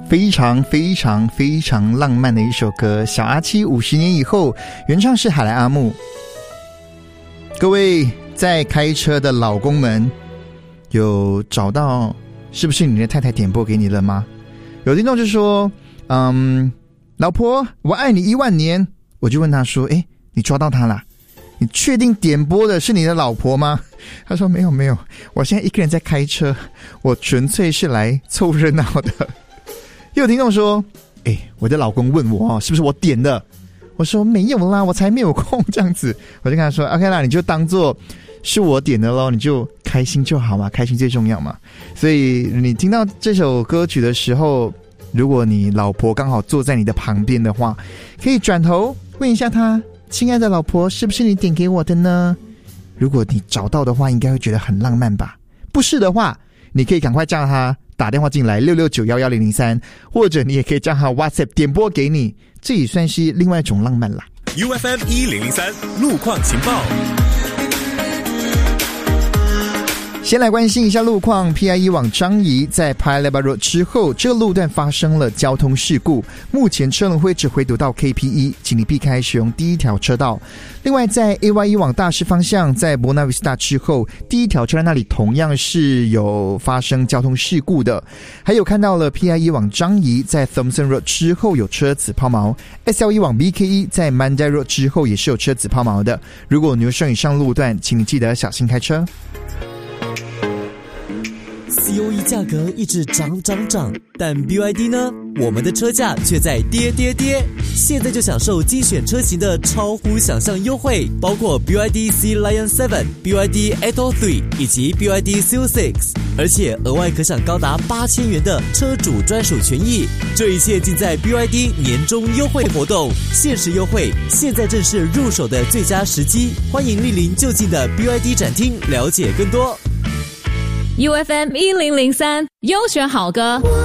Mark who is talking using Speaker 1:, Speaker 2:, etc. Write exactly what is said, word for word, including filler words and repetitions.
Speaker 1: 非常非常非常浪漫的一首歌，小阿七五十年以后，原唱是海莱阿木。各位在开车的老公们，有找到是不是你的太太点播给你了吗？有听众就说，嗯，老婆，我爱你一万年。我就问他说，诶，你抓到他啦？你确定点播的是你的老婆吗？他说没有没有，我现在一个人在开车，我纯粹是来凑热闹的。又有听众说，诶，我的老公问我是不是我点的，我说没有啦，我才没有空这样子。我就跟他说 OK 啦，你就当做是我点的咯，你就开心就好嘛，开心最重要嘛。所以你听到这首歌曲的时候，如果你老婆刚好坐在你的旁边的话，可以转头问一下她，亲爱的老婆，是不是你点给我的呢？如果你找到的话，应该会觉得很浪漫吧。不是的话，你可以赶快叫她打电话进来六六九一一零零三，或者你也可以叫她 WhatsApp 点播给你，这也算是另外一种浪漫啦。
Speaker 2: U F M 一零零三路况情报。
Speaker 1: 先来关心一下路况 P I 一 往樟宜在 Paya Lebar Road 之后，这个路段发生了交通事故，目前车龙会只回堵到 K P 一， 请你避开使用第一条车道。另外在 A Y 一 往大势方向，在 Buona Vista 之后，第一条车道那里同样是有发生交通事故的。还有看到了 P I 一 往樟宜在 Thomson Road 之后有车子抛锚， S L 一 往 B K 一 在 Mandai Road 之后也是有车子抛锚的。如果你有上以上路段，请你记得小心开车。
Speaker 3: C O E 价格一直涨涨涨，但 B Y D 呢？我们的车价却在跌跌跌。现在就享受精选车型的超乎想象优惠，包括 B Y D C Lion 七、B Y D Atto 三以及 B Y D Seal 六，而且额外可享高达八千元的车主专属权益。这一切尽在 B Y D 年终优惠活动，限时优惠，现在正是入手的最佳时机。欢迎莅临就近的 B Y D 展厅了解更多。
Speaker 4: U F M 一零零三优选好歌。